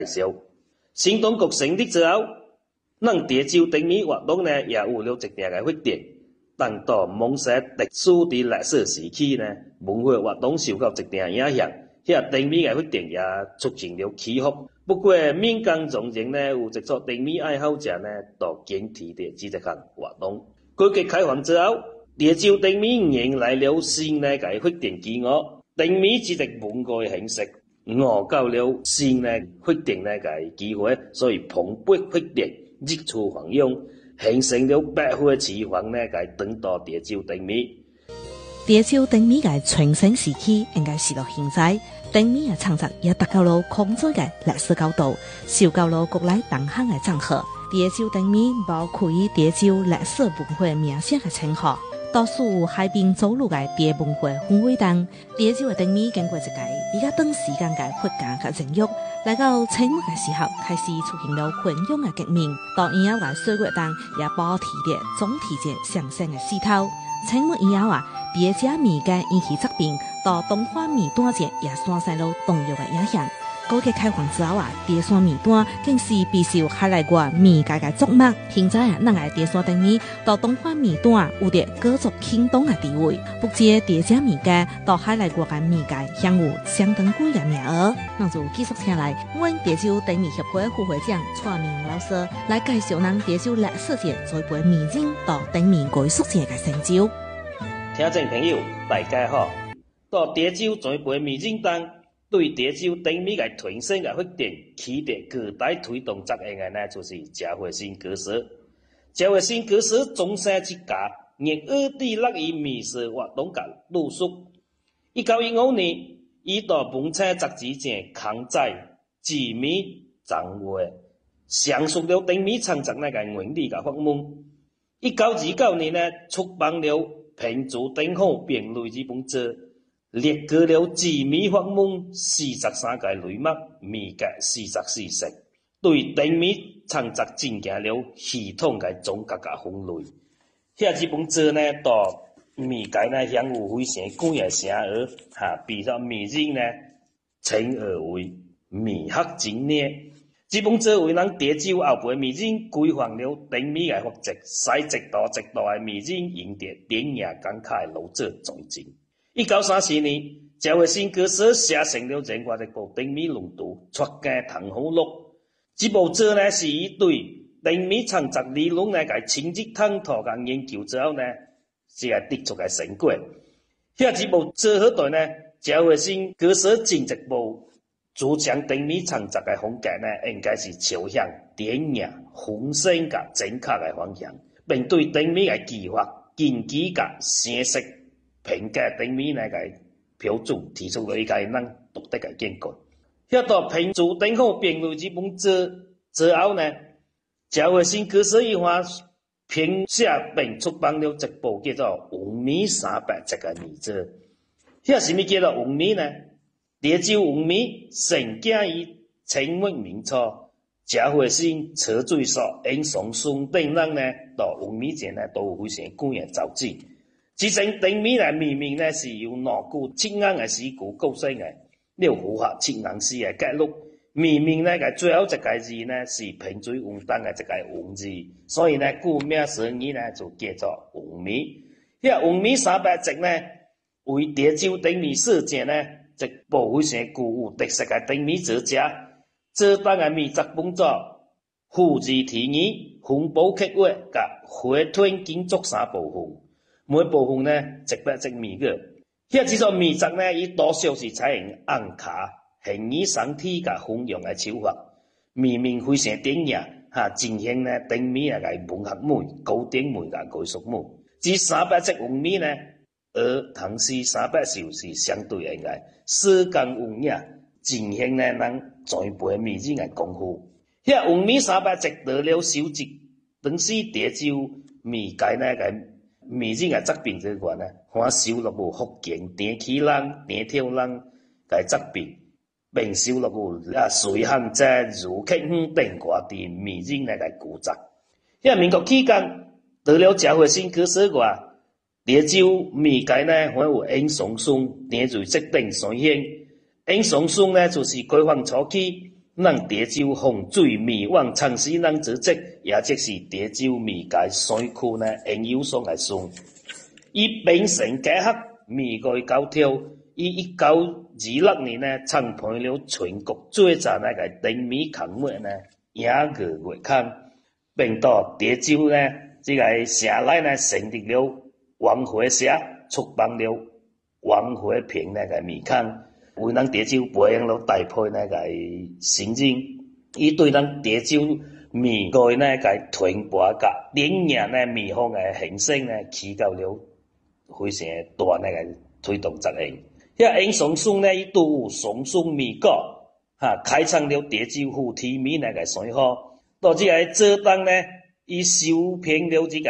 少。新當局成立之後，咱潮州等米活動呢也有了一定嘅發展。但到蒙西特殊的歷史時期呢，文化活動受到一定影響，等米嘅發展也促進了起伏。不過民間中間呢，有一撮等米愛好者呢，都堅持的這項活動。改革開放之後，潮州等米迎來了新嘅發展機遇，等米這個文化形式，我到了新嘅發展嘅機會，所以蓬勃發展，日出繁榮，形成了百花齊放嘅當代潮州等米。 潮州等米嘅全盛時期應該是到現在，等米嘅創作也達到了空前嘅歷史高度，受到了國內同行嘅讚好。潮州等米包括潮州歷史文化名聲嘅稱號，多數有海濱走路嘅潮文化氛圍當。潮州嘅等米經過一個比較長時間嘅發展和整育，來到清末嘅時候開始出現了混用嘅革命，到以後嘅歲月當也保持着總體嘅上升嘅勢頭。清末以後別家米嘅引起疾病，到東華米單節也產生了動搖嘅影響。改革開放之後潮汕米單更是備受海內外米界嘅矚目。現在咱嘅潮汕等米到東華米單有着舉足輕重嘅地位，不止別家米界到海內外嘅米界享有相當貴嘅名額。咱就繼續請來阮潮州等米協會副會長蔡明老師來介紹咱潮州歷史節栽培米種到等米藝術節嘅成就。 聽眾朋友大家好，到潮州栽培米種當，對潮州等米嘅傳承嘅發展起着巨大推動作用嘅呢，就是謝惠新居士。謝惠新居士終生一家，亦耳地樂於米食活動嘅路數。1915年，伊到文青雜誌前刊載自米長話，詳述了等米創作那個原理嘅學問。1929年呢，出版了《平竹等好編類》這本書，列舉了自米學問43個類目，米嘅44式，對等米創作進行了系統嘅總結嘅分類。這本書呢，到米界呢享有非常廣嘅聲譽，比如米人呢稱而為米學精略。這本書為咱潮州後輩米人規範了等米嘅學習，使一道一道嘅米人贏得典雅感慨嘅老者尊敬。1934年，謝惠新居士寫成了全國一部等米論著，出間唐好錄。這部書呢，是以對等米創作理論呢個深入探討和研究之後呢，是得出嘅成果。這部書後代呢，謝惠新居士進一步主張等米創作嘅風格呢，應該是朝向典雅、豐盛和正確嘅方向，並對等米嘅技法、根基和形式評價等米那個標準提出了一個咱獨特嘅見解。這到平竹等好編類這本書之後呢，謝惠新居士一番編寫並出版了一部叫做《黃米300集》嘅米書。這什麼叫做黃米呢？潮州黃米成建於清末民初，謝惠新、車水素、英松孫等人呢，到黃米前呢都有非常廣嘅造詣。這種等米呢，明明呢是由兩句七言嘅詩句構成嘅，又符合七言詩嘅格律。明明呢個最後一個字呢是平水運動嘅一個運字，所以呢顧名思義呢就叫做黃米。這黃米300集呢，為潮州等米史前呢一部非常具有特色嘅等米作家，這檔嘅米作本作富字題義、分布刻畫及回推建築3部分。每部分呢100隻米個，這種米作呢，伊多數是採用按卡、形意雙體甲分用嘅手法，明明非常典雅，呈現呢等米啊個文學美、古典美甲藝術美。至300隻黃米呢，而唐詩300首是相對應嘅，詩工文雅，呈現呢咱栽培米人嘅功夫。這黃米300隻得了首席，當時潮州米界呢個米人嘅作品之外呢，還收錄有福建田起人、田跳人嘅作品，並收錄有隋漢在儒客等外地米人嘅古作。因為民國期間，得了謝惠新居士外，潮州米界呢還有英松孫、田瑞積等所獻。英松孫呢就是開放初期， 咱潮州洪水迷惘长时人之职，也即是潮州迷界山区呢应有所嘅算。伊平成结合迷界高挑，伊1926年呢参判了全国最早那个灯谜项目呢野个月刊，并到潮州呢这个城内呢成立了王会社，出版了王会平那个谜刊，为咱潮州培养了大批那个新人。伊对咱潮州谜界呢个传播甲电影呢迷风的形成呢起到了非常大那个推动作用。遐英松松呢，伊都有松松米果，开创了潮州府提米那个生活。到这个浙东呢，伊收编了这个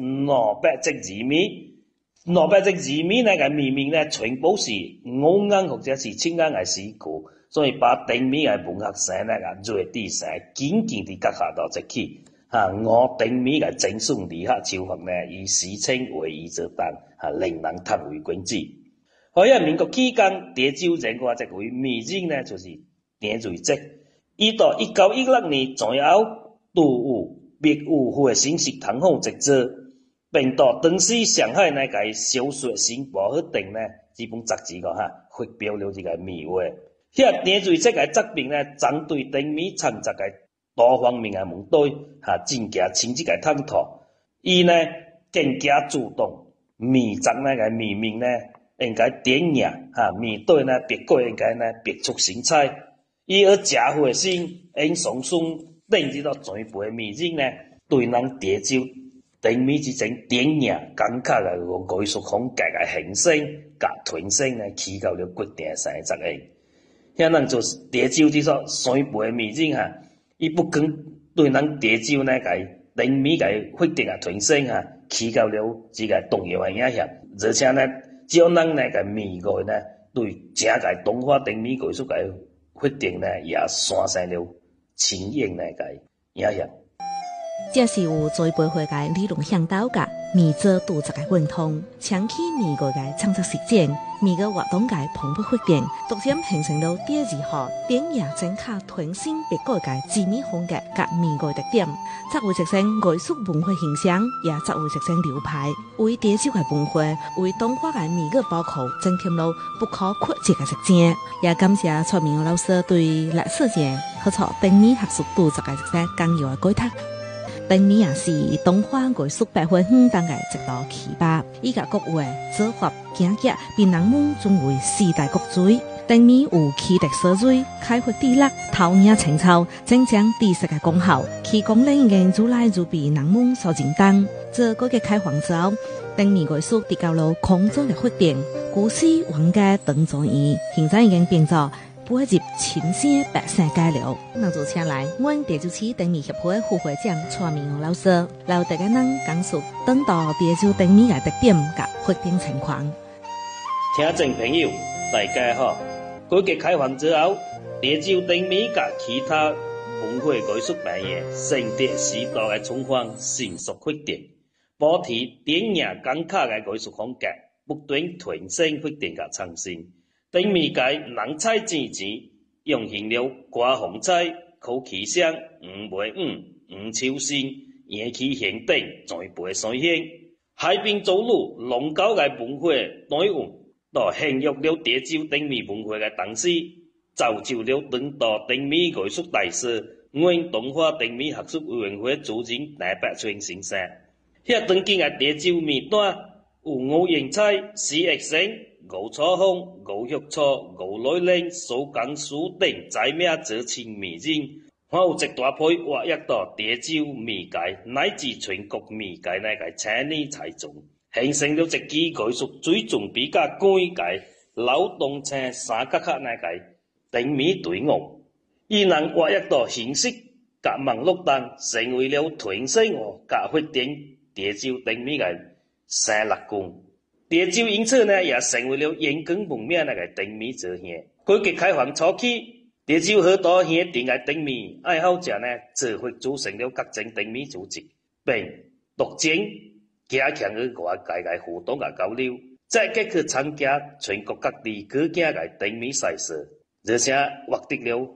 200只字米，200只字米那个米名呢，全部是五音或者是七音的诗句，所以把灯谜的文学生那个热地生紧紧地结合到一起。我灯谜的整顺理学手法呢，以史称为宜浙东，令人叹为观止。喺民国期间，潮州人我这位迷人呢，就是田瑞泽。伊到1916年左右，都有别有会形式通访职责，并到当时上海那个小说新报去订呢，这本杂志个发表了这个谜话。遐田瑞泽个作品呢，针对灯谜创作个多方面的问题，真正亲自个探讨。伊呢更加主动，谜作那个谜面呢。应该点影面对呢别个应该呢别出心裁，伊而社会性因松松等至到全部的迷人呢，对咱潮州灯谜之种点影感觉嘅艺术风格嘅形成甲传承呢，起到了决定性嘅作用。遐咱就是潮州这所全部的迷人伊不光对咱潮州呢个灯谜嘅发展啊传承起到了这个重要嘅影响，而且呢。只要咱那个谜语呢，对整个东华灯谜艺术嘅发展呢，也产生了深远那个影响。 这是有栽培会嘅理论向导嘅谜作杜撰嘅运动，抢起谜语嘅创作实践，谜语活动嘅蓬勃发展，逐渐形成了第二号典雅整卡传承别个嘅字谜风格甲谜语特点，作为一种艺术文化形象，也作为一种流派，为潮州嘅文化，为东华嘅谜语宝库增添了不可缺席嘅实践。也感谢蔡明勇老师对历史前合作灯谜学术杜撰嘅一个纲要嘅解读。灯谜也是东华艺术百花园当嘅一道奇葩，伊甲国画、组合、行脚，并人们尊为四大国粹。灯谜有奇特所在，开发地力、陶冶情操，增强知识嘅功效。其功能已愈来愈被人们所认同。自改革开放之后，灯谜艺术得到了空前嘅发展。古时王家邓祖义，现在已经变作不会入前线百姓交流，那就请来阮潮州市灯谜协会副会长蔡明勇老师，留大家人讲述当到潮州灯谜嘅特点甲发展情况。 听众朋友，大家好！改革开放之后，潮州灯谜甲其他文化艺术扮演承接时代嘅状况迅速发展，保持典雅感卡嘅艺术风格，不断传承发展甲创新。灯谜界人才济济，用现了瓜红彩、口气声、五梅五秋sinh、夜气现等全部嘅所现。海滨走路龙沟嘅文化内容，到享育了潮州灯谜文化嘅同时，造就了当代灯谜艺术大师阮东华灯谜学术委员会主任赖百川先生。遐当今嘅潮州谜单有吴英彩、史玉生、吴楚芳、吴玉楚、吴乃麟、苏江书等知名知青迷人，还有一大批活跃到潮州谜界乃至全国谜界那个青年才俊，形成了一支艺术水准比较高嘅老东青三角壳那个灯谜队伍，伊能活跃到形式甲网络当，成为了传承甲发展潮州灯谜嘅生力军。潮州因此呢，也成为了沿港闻名那个灯谜造县。改革开放初期，潮州好多县定嘅灯谜爱好者呢，自发组成了各种灯谜组织，并独占加强去外界嘅互动甲交流，再继续参加全国各地各境嘅灯谜赛事，而且获得了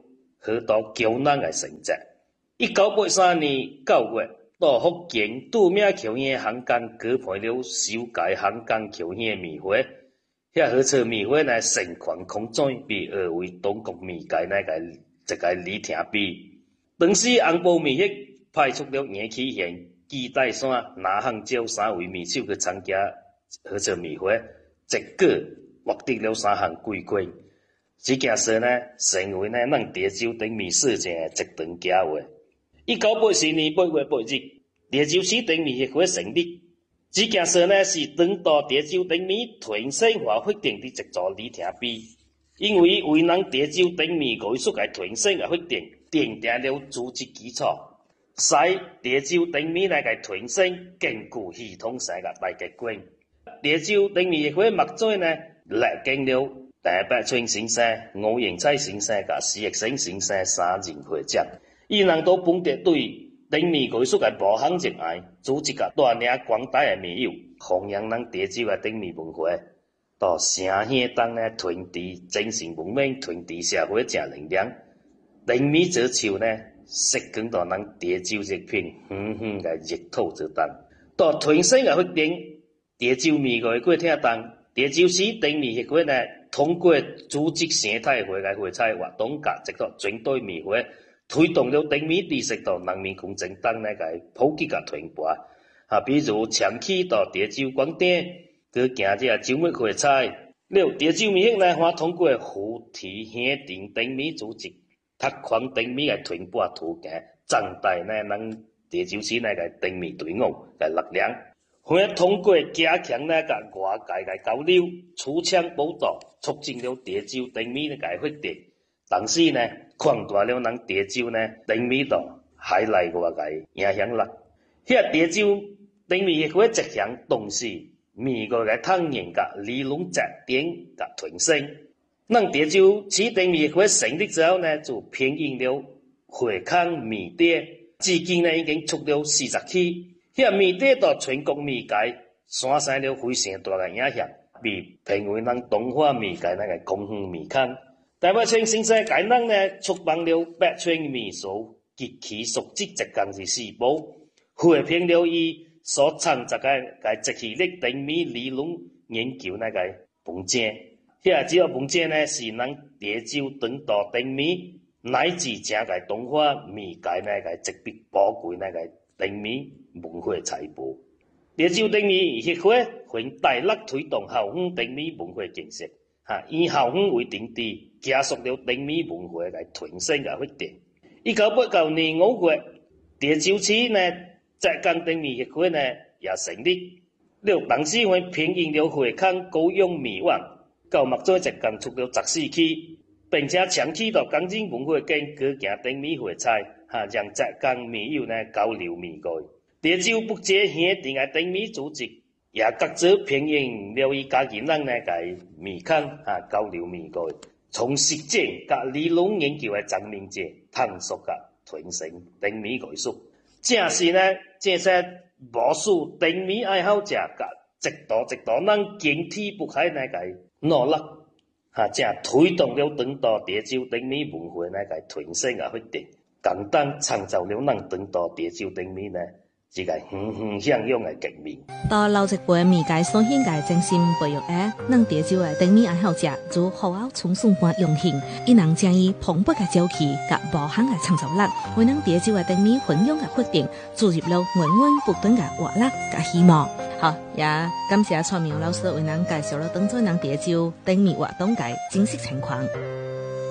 許多驕人嘅成績。1983年9月，到福建拄命球園航港舉辦了首屆航港球園米會，遐號稱米會呢盛況空前，被譽為中國米界呢個一個里程碑。當時紅埔米協派出了顏啟賢、紀大山、拿漢椒3位米手去參加號稱米會，結果獲得了3項桂冠。這件事呢，成為呢咱潮州等米事情的一段佳話。1984年8月8日，潮州市等米協會成立。這件事呢，是當代潮州等米團結化發展的一座里程碑，因為咱潮州等米藝術嘅團結嘅發展，奠定了組織基礎，使潮州等米那個團結堅固系統性嘅大結果。潮州等米協會目前呢，歷經了陳百川先生、吳英彩先生甲施益生先生3人會長，伊人都本着對等米藝術嘅無限熱愛，組織甲帶領廣大嘅米友，弘揚咱潮州嘅等米文化，到城鄉當呢傳遞精神文明，傳遞社會正能量。等米做樹呢，實踐到咱潮州一片遠遠嘅熱土之當。到團結嘅發展，潮州米藝過聽當，潮州市等米協會呢，通過組織生態會嘅會採活動甲一個針對米會，推動了等米知識到人民共正當那個普及甲傳播。比如長期到潮州廣電，去行這周末會採，了潮州米協呢，還通過扶持鄉鎮等米組織，拓寬等米嘅傳播途徑，壯大呢咱潮州市那個等米隊伍嘅力量。還通過加強那個外界嘅交流、出槍報道，促進了潮州等米嘅發展。同時呢，擴大了咱潮州呢等米到海內外嘅影響力。遐潮州等米協會一項重視米個嘅湯圓甲理論節點甲團結。咱潮州市等米協會成立之後呢，就編印了會康米碟，至今呢已經出了40期。遐米碟到全國米界產生了非常大嘅影響，被評為咱東華米界那個功勳米坑。陳百川先生介咱呢出版了《百川米書及其所執一共是4部》，匯編了伊所創作嘅節氣力等米理論研究那個文章。遐這個文章呢，是咱潮州當代等米乃至整個東華米界那個特別寶貴那個等米文化財寶。潮州等米協會會大力推動校園等米文化建設，以校園為定地，加速了等米文化嘅團結嘅發展。1989年5月，潮州市呢浙江等米協會呢也成立，了當時會編印了會康高用米網，到目前浙江出了14期，並且長期到江津文化間舉行等米會採，讓浙江米友呢交流米藝。潮州北界鄉鎮嘅等米組織也各自編印了伊家己人呢個米坑交流米藝，從實踐甲理論研究嘅張明節探索甲傳承等米藝術。正是呢，這些無數等米愛好者甲一道咱經體不開那個努力，正推動了當代潮州等米文化那個傳承啊發展，共同創造了咱當代潮州等米呢一個欣欣向榮嘅革命。 到老一輩米界所顯嘅精神培育下，咱潮州嘅等米愛好者如好好從順般用心，伊能將伊蓬勃嘅朝氣甲無限嘅創造力，為咱潮州嘅等米分享嘅發展注入了源源不斷嘅活力甲希望。好，也感謝蔡明老師為咱介紹了當初咱潮州等米活動嘅真實情況。